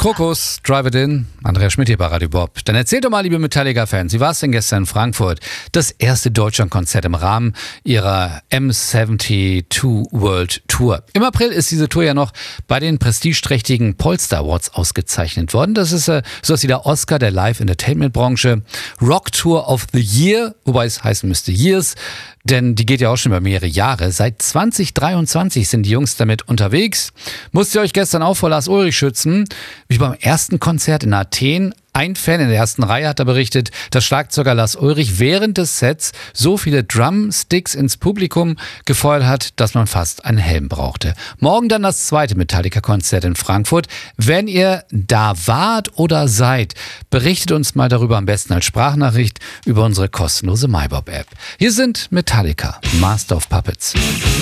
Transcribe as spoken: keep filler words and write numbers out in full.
Krokus, Drive It In, Andreas Schmidt hier bei Radio Bob. Dann erzählt doch mal, liebe Metallica-Fans, wie war es denn gestern in Frankfurt? Das erste Deutschlandkonzert im Rahmen ihrer M zweiundsiebzig World Tour. Im April ist diese Tour ja noch bei den prestigeträchtigen Polster Awards ausgezeichnet worden. Das ist äh, sowas wie der Oscar der Live-Entertainment-Branche. Rock Tour of the Year, wobei es heißen müsste Years, denn die geht ja auch schon über mehrere Jahre. Seit zwanzig dreiundzwanzig sind die Jungs damit unterwegs. Musst ihr euch gestern auch vor Lars Ulrich schützen? Wie beim ersten Konzert in Athen. Ein Fan in der ersten Reihe hat da berichtet, dass Schlagzeuger Lars Ulrich während des Sets so viele Drumsticks ins Publikum gefeuert hat, dass man fast einen Helm brauchte. Morgen dann das zweite Metallica-Konzert in Frankfurt. Wenn ihr da wart oder seid, berichtet uns mal darüber, am besten als Sprachnachricht über unsere kostenlose MyBob-App. Hier sind Metallica, Master of Puppets.